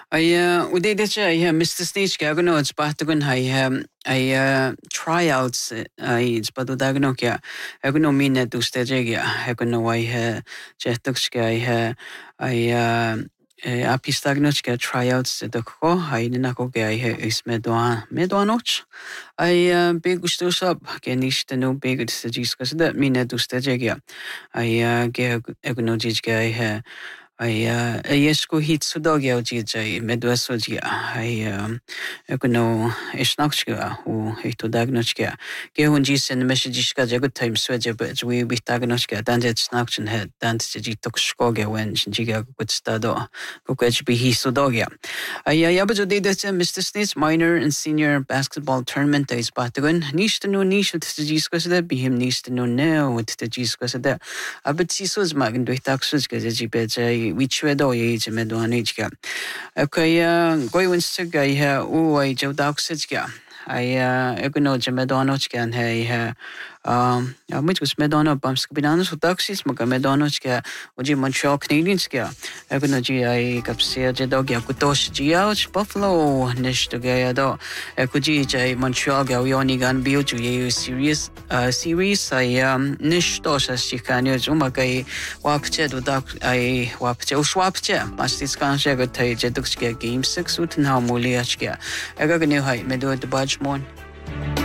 Udaydacha Mr. Stage gagano it's bahtagun I tryouts it's badudagno kya agno mina tu stage gya agno I jetux I apistagnochka tryouts the ko I nako gya is medwanoch I big ustos up genish the no big stages because that mina tu stage gya I agno jijga Jesku hit sudogia ujija medwesojia ekono esnakchga u hito dagnochga gehun jisen messageshka jagut time sweje but we bitagnochga danjet snakchen head dance jitok skoge when jiga gut stado kokech be hi sudogia yabajo de Mr. Snitz minor and senior basketball tournament is batagun nish to no nish with the jiskos that be him nish to no now with the jiskos that abet sisos magen do taxus gaji which way do you eat medwanijka? Okay, going to guy I Joe Doxitska. I econo Medonochka and hey, which was Medona Bumskabinanos with Doxis, Mogamedonochka, Oji Montreal Canadianska, Econogy, I Capsia Jedogia, Kutosh Giouch, Buffalo, Nish to Gayado, Ecoji, Montreal, Gawionigan, Bioju, series, Nish Tosha, Chicanos, Umagai, Wapchet, I Wapche, Swapche, Mastiskan Shago Jedukska, Game 6, Utenham, Muliachka, Egaganu High, Medo the Budge Mon.